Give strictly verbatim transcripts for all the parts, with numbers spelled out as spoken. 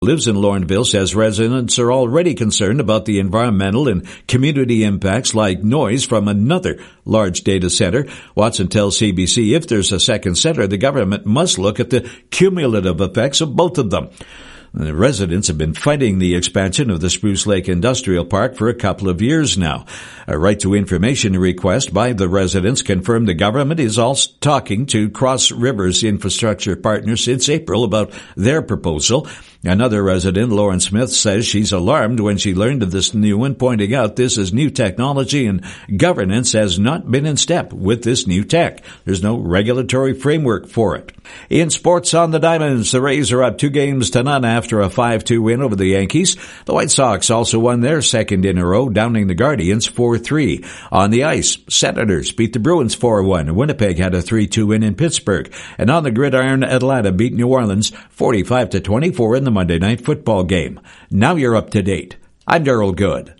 Lives in Lorneville says residents are already concerned about the environmental and community impacts like noise from another large data center. Watson tells C B C if there's a second center, the government must look at the cumulative effects of both of them. The residents have been fighting the expansion of the Spruce Lake Industrial Park for a couple of years now. A right to information request by the residents confirmed the government is also talking to Cross Rivers infrastructure partners since April about their proposal. Another resident, Lauren Smith, says she's alarmed when she learned of this new one, pointing out this is new technology and governance has not been in step with this new tech. There's no regulatory framework for it. In sports on the Diamonds, the Rays are up two games to none after a five two win over the Yankees. The White Sox also won their second in a row, downing the Guardians four three. On the ice, Senators beat the Bruins four one. Winnipeg had a three two win in Pittsburgh. And on the gridiron, Atlanta beat New Orleans forty-five to twenty-four in the Monday Night Football game. Now you're up to date. I'm Darrell Good.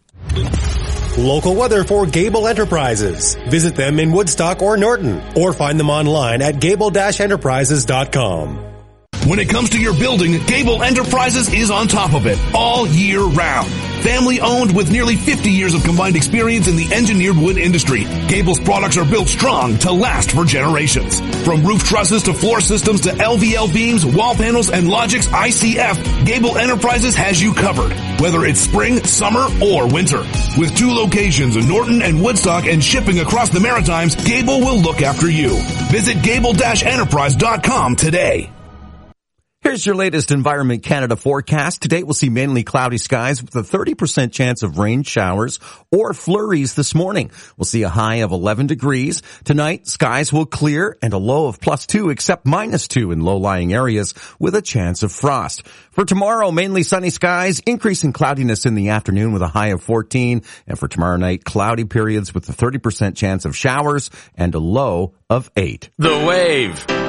Local weather for Gable Enterprises. Visit them in Woodstock or Norton, or find them online at gable dash enterprises dot com. When it comes to your building, Gable Enterprises is on top of it all year round. Family owned with nearly fifty years of combined experience in the engineered wood industry, Gable's products are built strong to last for generations. From roof trusses to floor systems to L V L beams, wall panels, and Logix I C F, Gable Enterprises has you covered, whether it's spring, summer, or winter. With two locations in Norton and Woodstock and shipping across the Maritimes, Gable will look after you. Visit gable dash enterprise dot com today. Here's your latest Environment Canada forecast. Today we'll see mainly cloudy skies with a thirty percent chance of rain showers or flurries this morning. We'll see a high of eleven degrees. Tonight, skies will clear and a low of plus two except minus two in low-lying areas with a chance of frost. For tomorrow, mainly sunny skies, increasing cloudiness in the afternoon with a high of fourteen. And for tomorrow night, cloudy periods with a thirty percent chance of showers and a low of eight. The Wave.